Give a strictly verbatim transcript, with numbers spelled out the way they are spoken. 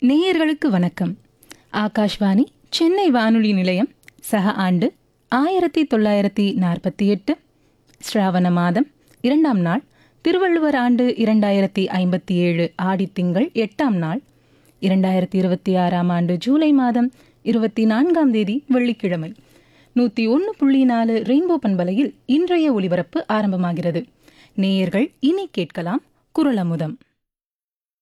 நேயர்களுக்கு வணக்கம். ஆகாஷ்வாணி சென்னை வானொலி நிலையம். சக ஆண்டு ஆயிரத்தி தொள்ளாயிரத்தி நாற்பத்தி எட்டு, ஸ்ராவண மாதம் இரண்டாம் நாள், திருவள்ளுவர் ஆண்டு இரண்டாயிரத்தி ஐம்பத்தி ஏழு ஆடித்திங்கள் எட்டாம் நாள், இரண்டாயிரத்தி இருபத்தி ஆறாம் ஆண்டு ஜூலை மாதம் இருபத்தி நான்காம் தேதி வெள்ளிக்கிழமை. நூற்றி ஒன்று புள்ளி நாலு ரெயின்போ பண்பலையில் இன்றைய ஒலிபரப்பு ஆரம்பமாகிறது. நேயர்கள் இனி கேட்கலாம் குரலமுதம்.